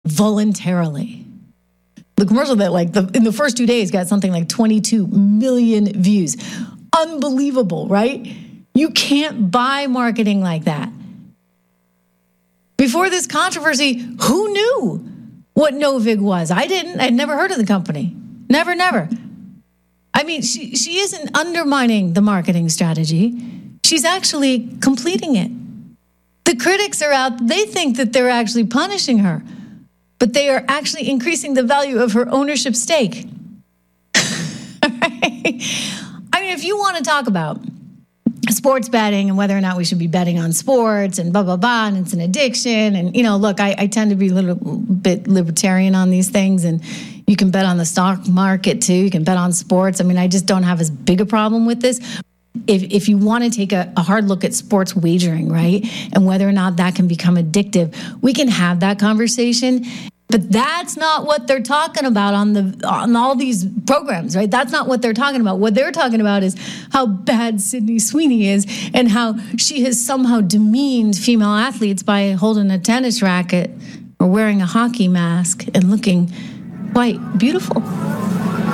voluntarily. The commercial that in the first 2 days got something like 22 million views. Unbelievable, right? You can't buy marketing like that. Before this controversy, who knew what Novig was? I didn't. I'd never heard of the company. Never. I mean, she isn't undermining the marketing strategy. She's actually completing it. The critics are out. They think that they're actually punishing her, but they are actually increasing the value of her ownership stake. Right? I mean, if you want to talk about sports betting and whether or not we should be betting on sports and blah, blah, blah, and it's an addiction. And, look, I tend to be a little bit libertarian on these things, and you can bet on the stock market too. You can bet on sports. I mean, I just don't have as big a problem with this. If you want to take a hard look at sports wagering, right, and whether or not that can become addictive, we can have that conversation. But that's not what they're talking about on all these programs, right? That's not what they're talking about. What they're talking about is how bad Sydney Sweeney is and how she has somehow demeaned female athletes by holding a tennis racket or wearing a hockey mask and looking quite beautiful.